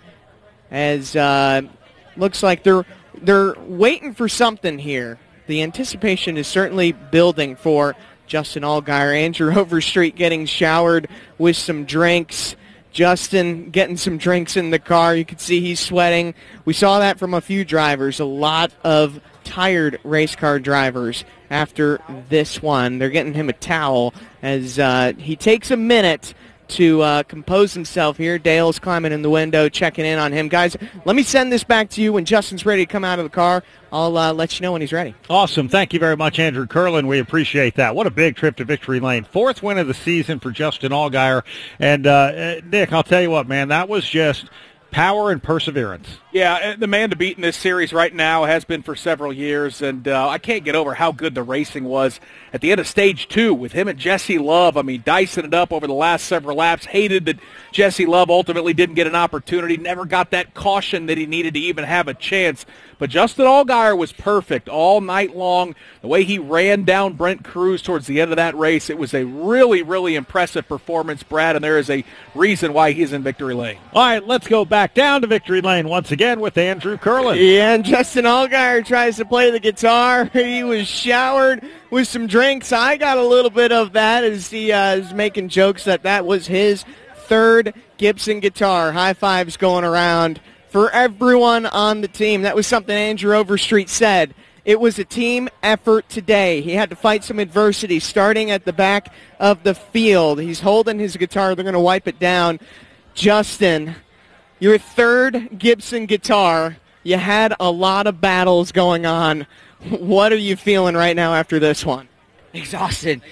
As looks like they're waiting for something here. The anticipation is certainly building for Justin Allgaier. Andrew Overstreet getting showered with some drinks. Justin getting some drinks in the car. You can see he's sweating. We saw that from a few drivers. A lot of tired race car drivers after this one. They're getting him a towel as he takes a minute to compose himself here. Dale's climbing in the window, checking in on him. Guys, let me send this back to you. When Justin's ready to come out of the car, I'll let you know when he's ready. Awesome. Thank you very much, Andrew Curlin. We appreciate that. What a big trip to Victory Lane. 4th win of the season for Justin Allgaier. And, Nick, I'll tell you what, man, that was just power and perseverance. Yeah, the man to beat in this series right now has been for several years, and I can't get over how good the racing was at the end of Stage 2 with him and Jesse Love. I mean, dicing it up over the last several laps. Hated that Jesse Love ultimately didn't get an opportunity, never got that caution that he needed to even have a chance. But Justin Allgaier was perfect all night long. The way he ran down Brent Cruz towards the end of that race, it was a really, really impressive performance, Brad, and there is a reason why he's in Victory Lane. All right, let's go back down to Victory Lane once again with Andrew Curlin. Yeah, and Justin Allgaier tries to play the guitar. He was showered with some drinks. I got a little bit of that as he is making jokes that was his 3rd Gibson guitar. High fives going around for everyone on the team. That was something Andrew Overstreet said. It was a team effort today. He had to fight some adversity starting at the back of the field. He's holding his guitar. They're going to wipe it down. Justin, your 3rd Gibson guitar. You had a lot of battles going on. What are you feeling right now after this one? Exhausted.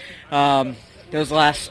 Those last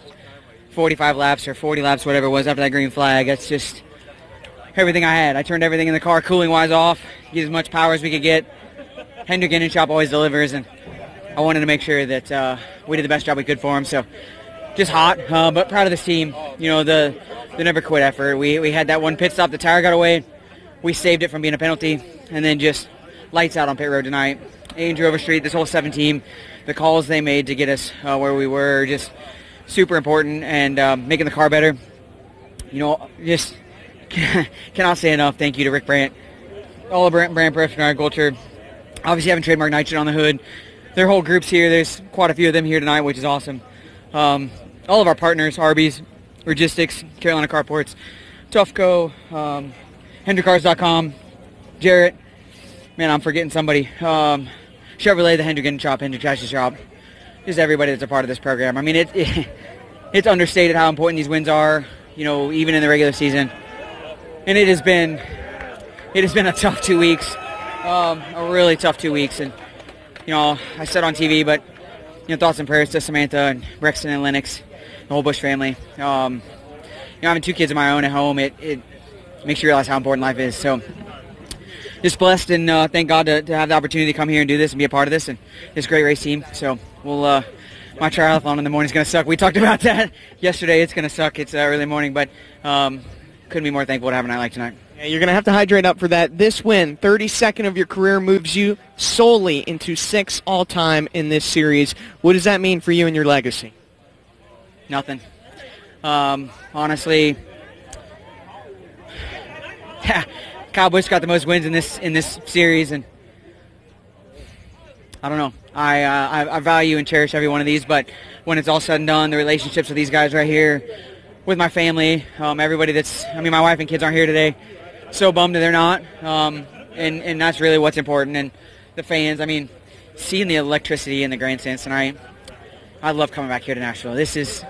45 laps or 40 laps, whatever it was, after that green flag, that's just everything I had. I turned everything in the car cooling-wise off, get as much power as we could get. Hendrick Engine Shop always delivers, and I wanted to make sure that we did the best job we could for him. So just hot, but proud of this team. You know, the never quit effort. We had that one pit stop. The tire got away. We saved it from being a penalty, and then just lights out on pit road tonight. Andrew Overstreet, this whole 7 team, the calls they made to get us where we were, just super important, and making the car better. You know, just cannot say enough. Thank you to Rick Brandt, all of Brandt Production, our Gulcher. Obviously having trademark nitrogen on the hood. Their whole group's here. There's quite a few of them here tonight, which is awesome. All of our partners, Arby's, Logistics, Carolina Carports, Tufco, HendrickCars.com, Jarrett, man, I'm forgetting somebody. Chevrolet, the Hendrick Chassis Shop. Just everybody that's a part of this program. I mean, it's understated how important these wins are, even in the regular season. And it has been a tough 2 weeks, a really tough 2 weeks. And, I said on TV, but, thoughts and prayers to Samantha and Brexton and Lennox, the whole Bush family. Having 2 kids of my own at home, it makes you realize how important life is. So just blessed and thank God to have the opportunity to come here and do this and be a part of this and this great race team. So my triathlon in the morning is going to suck. We talked about that yesterday. It's going to suck. It's early morning, but couldn't be more thankful to have a night like tonight. Yeah, you're going to have to hydrate up for that. This win, 32nd of your career, moves you solely into 6th all-time in this series. What does that mean for you and your legacy? Nothing. Honestly, Kyle Busch got the most wins in this series, and I don't know. I value and cherish every one of these, but when it's all said and done, the relationships with these guys right here, with my family, everybody my wife and kids aren't here today. So bummed that they're not, and that's really what's important. And the fans, seeing the electricity in the grandstands tonight, I love coming back here to Nashville.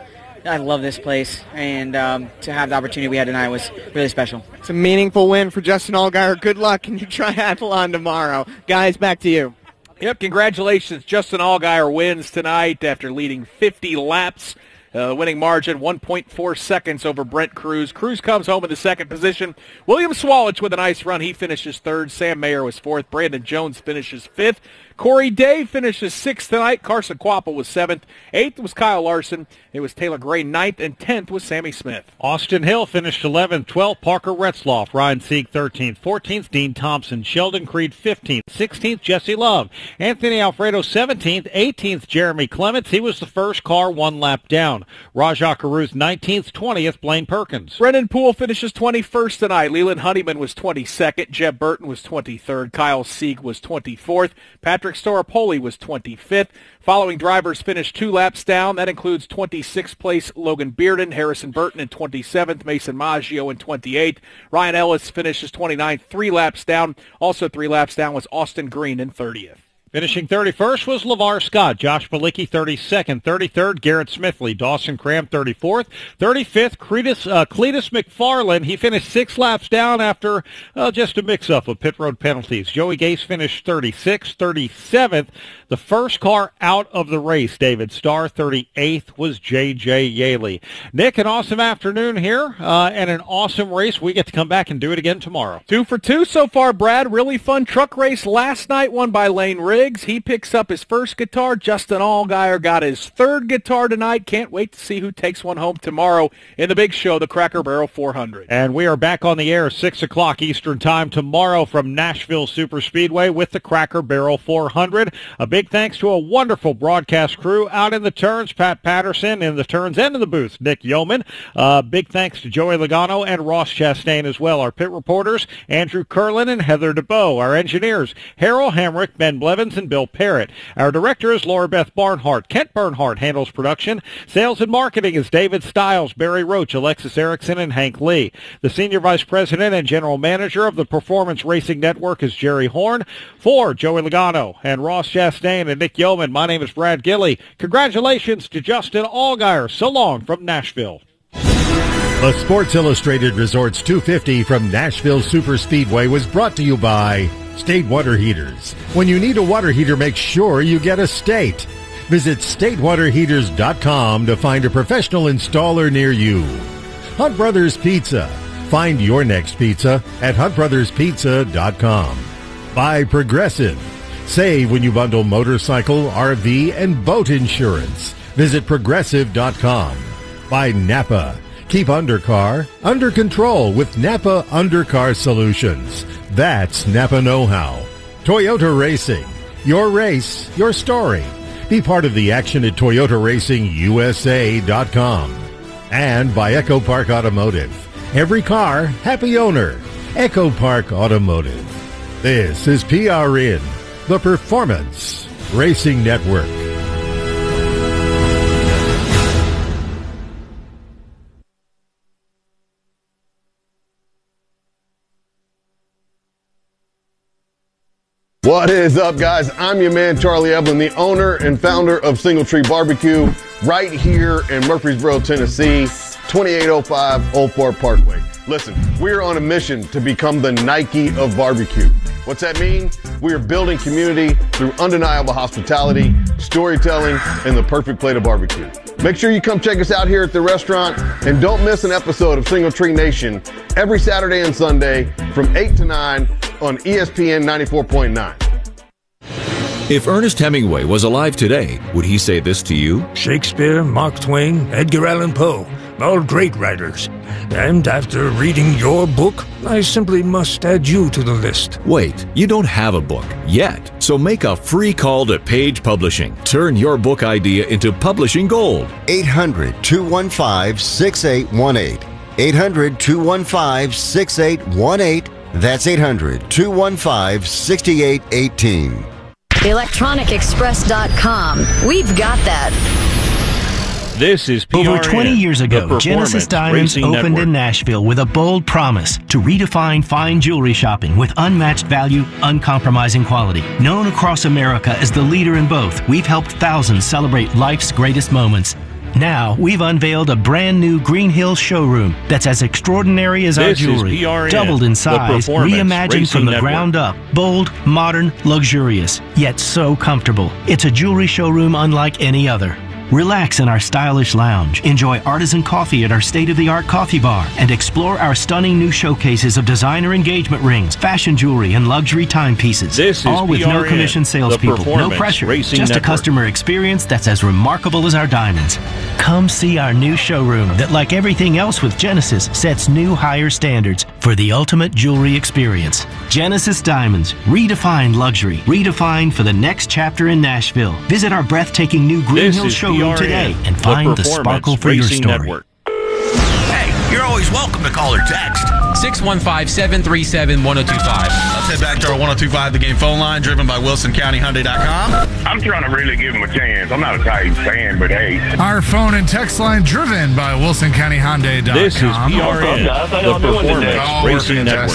I love this place, and to have the opportunity we had tonight was really special. It's a meaningful win for Justin Allgaier. Good luck in your triathlon tomorrow. Guys, back to you. Yep, congratulations. Justin Allgaier wins tonight after leading 50 laps. Winning margin 1.4 seconds over Brent Cruz. Cruz comes home in the second position. William Swalich with a nice run. He finishes third. Sam Mayer was fourth. Brandon Jones finishes fifth. Corey Day finishes sixth tonight. Carson Quapple was seventh. Eighth was Kyle Larson. It was Taylor Gray ninth, and 10th was Sammy Smith. Austin Hill finished 11th. 12th, Parker Retzloff. Ryan Sieg 13th. 14th, Dean Thompson. Sheldon Creed 15th. 16th, Jesse Love. Anthony Alfredo 17th. 18th, Jeremy Clements. He was the first car one lap down. Rajah Caruth 19th. 20th, Blaine Perkins. Brennan Poole finishes 21st tonight. Leland Honeyman was 22nd. Jeb Burton was 23rd. Kyle Sieg was 24th. Patrick Storopoli was 25th. Following drivers finished 2 laps down. That includes 26th place Logan Bearden, Harrison Burton in 27th, Mason Maggio in 28th. Ryan Ellis finishes 29th, 3 laps down. Also 3 laps down was Austin Green in 30th. Finishing 31st was LeVar Scott. Josh Balicki 32nd. 33rd, Garrett Smithley. Dawson Cram 34th. 35th, Cletus McFarland. He finished 6 laps down after just a mix-up of pit road penalties. Joey Gase finished 36th. 37th, the first car out of the race, David Starr. 38th was J.J. Yaley. Nick, an awesome afternoon here and an awesome race. We get to come back and do it again tomorrow. 2 for 2 so far, Brad. Really fun truck race last night, won by Lane Riggs. He picks up his first guitar. Justin Allgaier got his third guitar tonight. Can't wait to see who takes one home tomorrow in the big show, the Cracker Barrel 400. And we are back on the air 6 o'clock Eastern Time tomorrow from Nashville Superspeedway with the Cracker Barrel 400. A big thanks to a wonderful broadcast crew out in the turns. Pat Patterson in the turns and in the booth. Nick Yeoman. Big thanks to Joey Logano and Ross Chastain as well. Our pit reporters, Andrew Curlin and Heather DeBoe. Our engineers, Harold Hamrick, Ben Blevins, and Bill Parrott. Our director is Laura Beth Barnhart. Kent Bernhardt handles production. Sales and marketing is David Stiles, Barry Roach, Alexis Erickson, and Hank Lee. The senior vice president and general manager of the Performance Racing Network is Jerry Horn. For Joey Logano and Ross Chastain and Nick Yeoman, my name is Brad Gilley. Congratulations to Justin Allgaier. So long from Nashville. The Sports Illustrated Resorts 250 from Nashville Superspeedway was brought to you by State Water Heaters. When you need a water heater, make sure you get a State. Visit statewaterheaters.com to find a professional installer near you. Hunt Brothers Pizza. Find your next pizza at huntbrotherspizza.com. By Progressive. Save when you bundle motorcycle, RV, and boat insurance. Visit progressive.com. By Napa. Keep undercar under control with Napa Undercar Solutions. That's Napa know-how. Toyota Racing. Your race, your story. Be part of the action at ToyotaRacingUSA.com. And by Echo Park Automotive. Every car, happy owner. Echo Park Automotive. This is PRN, the Performance Racing Network. What is up, guys? I'm your man, Charlie Evelyn, the owner and founder of Single Tree Barbecue, right here in Murfreesboro, Tennessee, 2805 Old Fort Parkway. Listen, we're on a mission to become the Nike of barbecue. What's that mean? We are building community through undeniable hospitality, storytelling, and the perfect plate of barbecue. Make sure you come check us out here at the restaurant, and don't miss an episode of Single Tree Nation every Saturday and Sunday from 8 to 9 on ESPN 94.9. If Ernest Hemingway was alive today, would he say this to you? Shakespeare, Mark Twain, Edgar Allan Poe, all great writers. And after reading your book, I simply must add you to the list. Wait, you don't have a book yet, so make a free call to Page Publishing. Turn your book idea into publishing gold. 800-215-6818. 800-215-6818. That's 800-215-6818. ElectronicExpress.com. We've got that. This is PRN, Over 20 years ago, Genesis Diamonds opened in Nashville with a bold promise to redefine fine jewelry shopping with unmatched value, uncompromising quality. Known across America as the leader in both, we've helped thousands celebrate life's greatest moments. Now, we've unveiled a brand new Green Hills showroom that's as extraordinary as our jewelry. Doubled in size, reimagined from the ground up. Bold, modern, luxurious, yet so comfortable. It's a jewelry showroom unlike any other. Relax in our stylish lounge, enjoy artisan coffee at our state-of-the-art coffee bar, and explore our stunning new showcases of designer engagement rings, fashion jewelry, and luxury timepieces. This is all with no PRN, commission salespeople, no pressure, just a customer experience that's as remarkable as our diamonds. Come see our new showroom that, like everything else with Genesis, sets new higher standards for the ultimate jewelry experience. Genesis Diamonds, redefined luxury, redefined for the next chapter in Nashville. Visit our breathtaking new Green Hills showroom today and find the sparkle for your story. Hey, you're always welcome to call or text. 615-737-1025. Let's head back to our 1025 The Game phone line, driven by WilsonCountyHyundai.com. I'm trying to really give him a chance. I'm not a Titans fan, but hey. Our phone and text line, driven by WilsonCountyHyundai.com. This is PRN, the Performance Racing Network.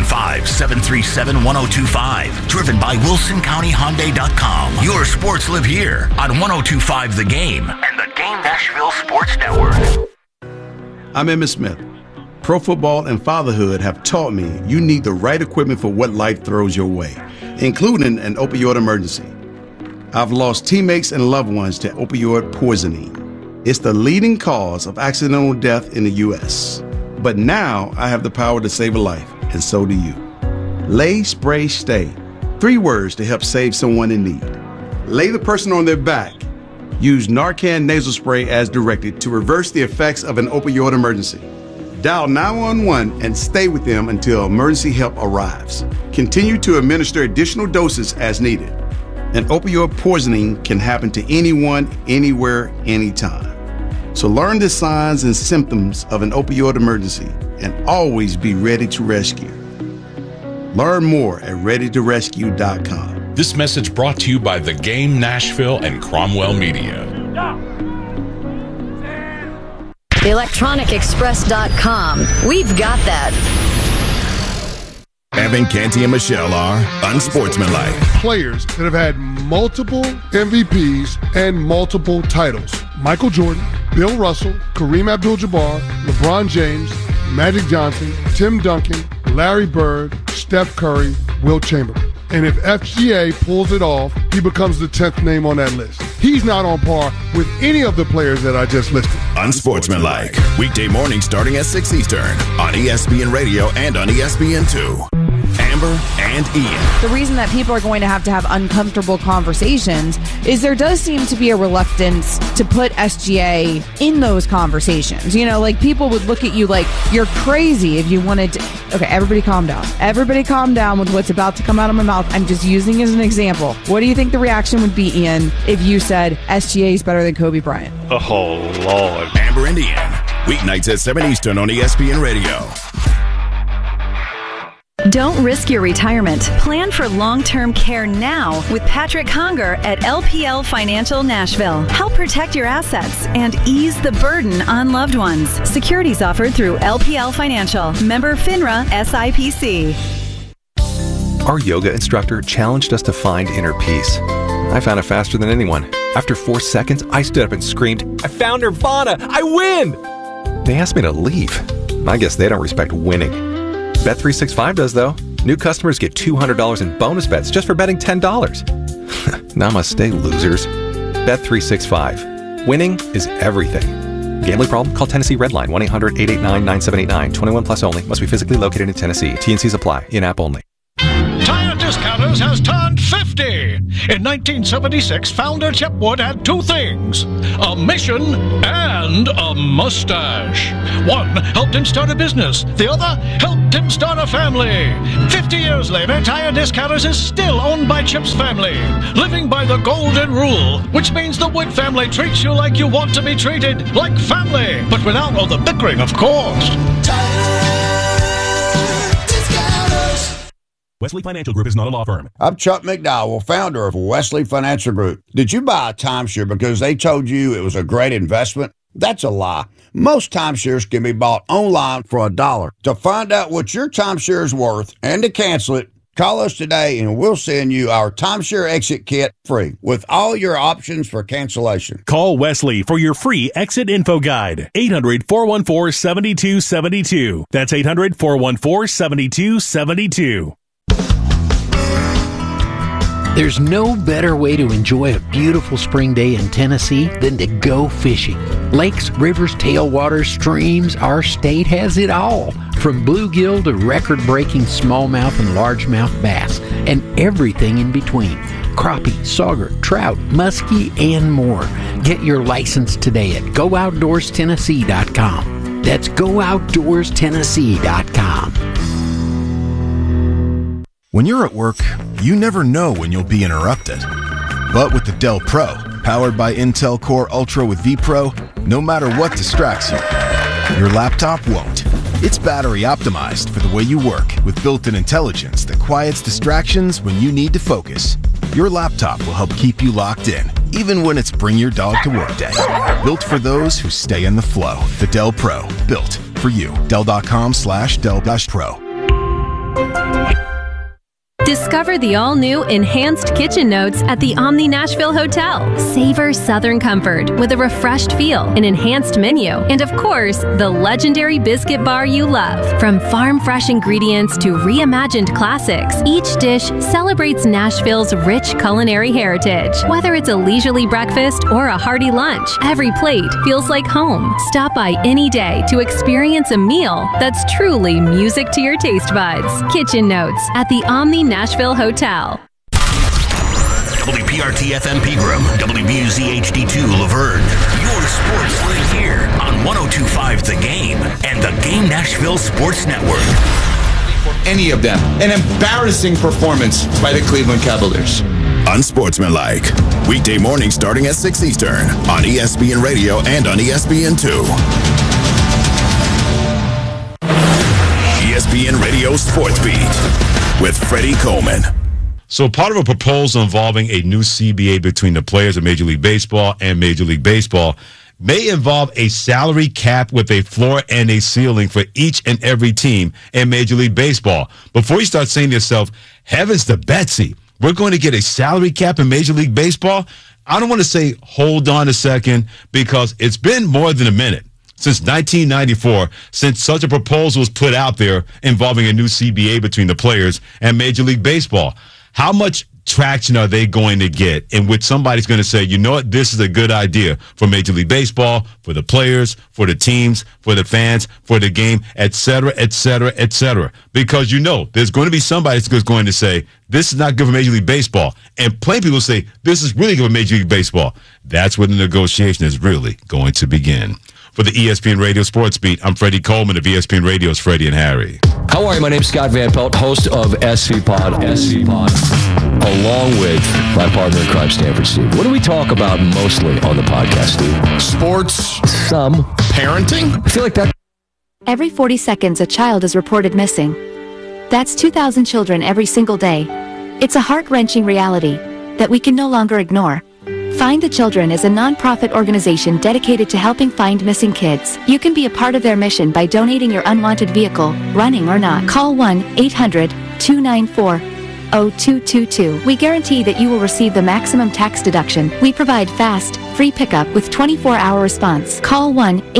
615-737-1025. Driven by WilsonCountyHyundai.com. Your sports live here on 1025 The Game and the Game Nashville Sports Network. I'm Emmitt Smith. Pro football and fatherhood have taught me you need the right equipment for what life throws your way, including an opioid emergency. I've lost teammates and loved ones to opioid poisoning. It's the leading cause of accidental death in the U.S. But now I have the power to save a life, and so do you. Lay, Spray, Stay. 3 words to help save someone in need. Lay the person on their back. Use Narcan nasal spray as directed to reverse the effects of an opioid emergency. Dial 911 and stay with them until emergency help arrives. Continue to administer additional doses as needed. An opioid poisoning can happen to anyone, anywhere, anytime. So learn the signs and symptoms of an opioid emergency and always be ready to rescue. Learn more at readytorescue.com. This message brought to you by The Game Nashville and Cromwell Media. ElectronicExpress.com. We've got that. Evan, Canty, and Michelle are unsportsmanlike. Players that have had multiple MVPs and multiple titles. Michael Jordan, Bill Russell, Kareem Abdul-Jabbar, LeBron James, Magic Johnson, Tim Duncan, Larry Bird, Steph Curry, Wilt Chamberlain. And if FGA pulls it off, he becomes the 10th name on that list. He's not on par with any of the players that I just listed. Unsportsmanlike. Weekday mornings starting at 6 Eastern on ESPN Radio and on ESPN2. Amber and Ian. The reason that people are going to have uncomfortable conversations is there does seem to be a reluctance to put SGA in those conversations. You know, like people would look at you like you're crazy if you wanted to. Okay, everybody calm down. Everybody calm down with what's about to come out of my mouth. I'm just using it as an example. What do you think the reaction would be, Ian, if you said SGA is better than Kobe Bryant? Oh, Lord. Amber and Ian. Weeknights at 7 Eastern on ESPN Radio. Don't risk your retirement. Plan for long-term care now with Patrick Conger at LPL Financial Nashville. Help protect your assets and ease the burden on loved ones. Securities offered through LPL Financial. Member FINRA SIPC. Our yoga instructor challenged us to find inner peace. I found it faster than anyone. After 4 seconds, I stood up and screamed, "I found Nirvana! I win!" They asked me to leave. I guess they don't respect winning. Bet365 does, though. New customers get $200 in bonus bets just for betting $10. Namaste, losers. Bet365. Winning is everything. Gambling problem? Call Tennessee Redline 1-800-889-9789. 21 plus only. Must be physically located in Tennessee. T&Cs apply. In-app only. Tire Discounters has turned 50. In 1976, founder Chip Wood had two things: a mission and a mustache. One helped him start a business. The other helped him start a family. 50 years later, Tire Discounters is still owned by Chip's family, living by the golden rule, which means the Wood family treats you like you want to be treated, like family, but without all the bickering, of course. Wesley Financial Group is not a law firm. I'm Chuck McDowell, founder of Wesley Financial Group. Did you buy a timeshare because they told you it was a great investment? That's a lie. Most timeshares can be bought online for $1. To find out what your timeshare is worth and to cancel it, call us today and we'll send you our timeshare exit kit free with all your options for cancellation. Call Wesley for your free exit info guide. 800-414-7272. That's 800-414-7272. There's no better way to enjoy a beautiful spring day in Tennessee than to go fishing. Lakes, rivers, tailwaters, streams, our state has it all. From bluegill to record-breaking smallmouth and largemouth bass, and everything in between. Crappie, sauger, trout, muskie, and more. Get your license today at GoOutdoorsTennessee.com. That's GoOutdoorsTennessee.com. When you're at work, you never know when you'll be interrupted. But with the Dell Pro, powered by Intel Core Ultra with vPro, no matter what distracts you, your laptop won't. It's battery optimized for the way you work with built-in intelligence that quiets distractions when you need to focus. Your laptop will help keep you locked in, even when it's bring your dog to work day. Built for those who stay in the flow. The Dell Pro, built for you. Dell.com/Dell-Pro. Discover the all-new Enhanced Kitchen Notes at the Omni Nashville Hotel. Savor Southern comfort with a refreshed feel, an enhanced menu, and of course, the legendary biscuit bar you love. From farm-fresh ingredients to reimagined classics, each dish celebrates Nashville's rich culinary heritage. Whether it's a leisurely breakfast or a hearty lunch, every plate feels like home. Stop by any day to experience a meal that's truly music to your taste buds. Kitchen Notes at the Omni Nashville Hotel. WPRT FM Pegram, WBUZ HD2 Laverne. Your sports right here on 102.5 The Game and the Game Nashville Sports Network. Any of them. An embarrassing performance by the Cleveland Cavaliers. Unsportsmanlike. Weekday morning starting at 6 Eastern on ESPN Radio and on ESPN2. ESPN Radio Sports Beat with Freddie Coleman. So part of a proposal involving a new CBA between the players of Major League Baseball and Major League Baseball may involve a salary cap with a floor and a ceiling for each and every team in Major League Baseball. Before you start saying to yourself, heavens to Betsy, we're going to get a salary cap in Major League Baseball? I don't want to say hold on a second, because it's been more than a minute since 1994, since such a proposal was put out there involving a new CBA between the players and Major League Baseball. How much traction are they going to get in which somebody's going to say, you know what, this is a good idea for Major League Baseball, for the players, for the teams, for the fans, for the game, et cetera, et cetera, et cetera. Because you know there's going to be somebody that's going to say, this is not good for Major League Baseball. And plenty of people say, this is really good for Major League Baseball. That's where the negotiation is really going to begin. For the ESPN Radio Sports Beat, I'm Freddie Coleman of ESPN Radio's Freddie and Harry. How are you? My name's Scott Van Pelt, host of SC Pod, along with my partner in crime, Stanford Steve. What do we talk about mostly on the podcast, Steve? Sports. Some. Parenting. I feel like that. Every 40 seconds, a child is reported missing. That's 2,000 children every single day. It's a heart-wrenching reality that we can no longer ignore. Find the Children is a non-profit organization dedicated to helping find missing kids. You can be a part of their mission by donating your unwanted vehicle, running or not. Call 1-800-294 0222. We guarantee that you will receive the maximum tax deduction. We provide fast, free pickup with 24-hour response. Call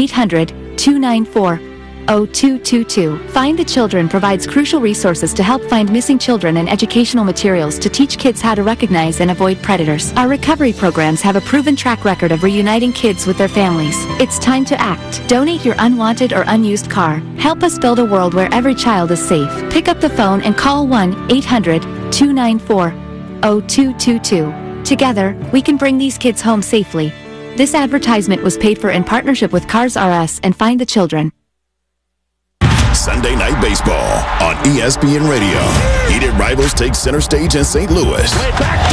1-800-294-0222. Find the Children provides crucial resources to help find missing children and educational materials to teach kids how to recognize and avoid predators. Our recovery programs have a proven track record of reuniting kids with their families. It's time to act. Donate your unwanted or unused car. Help us build a world where every child is safe. Pick up the phone and call 1-800-294-0222. Together, we can bring these kids home safely. This advertisement was paid for in partnership with Cars R Us and Find the Children. Sunday Night Baseball on ESPN Radio. Heated rivals take center stage in St. Louis.